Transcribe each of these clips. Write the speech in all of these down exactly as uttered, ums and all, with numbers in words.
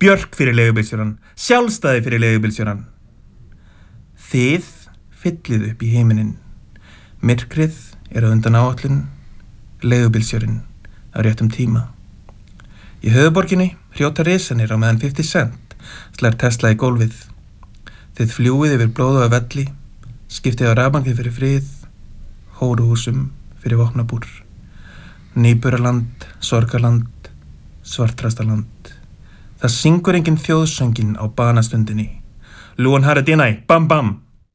Björk fyrir leigubílstjórann, sjálfstæði fyrir leigubílstjórann. Þið fyllið upp í heiminin. Myrkrið er á undan áætlun, leigubílstjórinn á réttum tíma. Í höfuðborginni hrjóta risanir á meðan fimmtíu cent slær Tesla í gólfið. Þið fljúið yfir blóðuga velli, skiptið á rafmagnið fyrir frið, hóruhúsum fyrir vopnabúr. Nýburaland, sorgarland, svartrastaland. Það syngur enginn þjóðsönginn á banastundinni. Luon Haradinai, bam bam!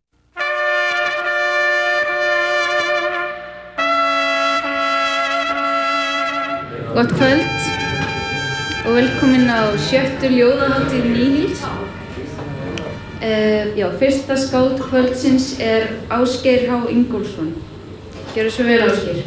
Gott kvöld og velkomin á sjöttu ljóðahátíð Nýhils. Uh, já, fyrsta skáld kvöldsins er Ásgeir H. Ingólfsson. Gjörðu svo vel, Ásgeir.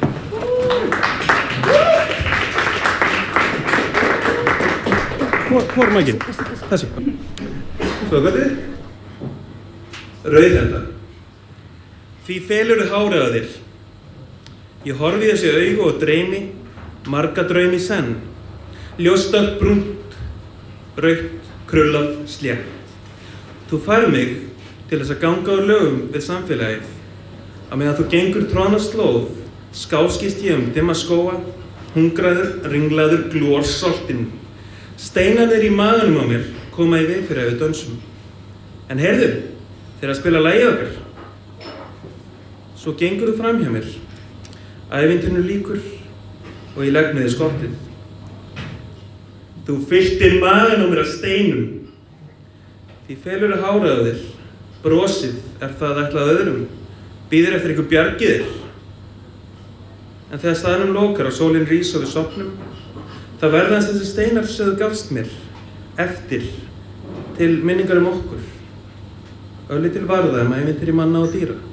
Hvor, hvor mækinn? Þessi. Svo hvað þið? Rauðhenda. Því felurðu hárið að þér. Ég horfi í þessi augu og dreymi, marga draumi senn. Ljóstögt brúnt, rautt, krullað, slétt. Þú fær mig til þess að ganga á lögum við samfélagið. Á meðan þú gengur tróna slóð, skáskist ég um dimma skóa, hungraður, ringlaður, glórsoltinn. Steinarnir í maganum á mér koma í veg fyrir að við dönsum. En heyrðu, þeir að spila lagið okkar. Svo gengur þú fram hjá mér. Ævintýrinu lýkur og ég legg með þér skottið. Þú fylltir magann á mér af steinum. Því felur að hárið á þér. Brosið er það ætlað öðrum. Bíður eftir ykkur bjargið þér. En þegar staðnum lokar og sólin rís og við sofnum, það verðast þessi steinar sem þú gafst mér eftir til minningar um okkur. Örlítil varða um ævintýri manna og dýra.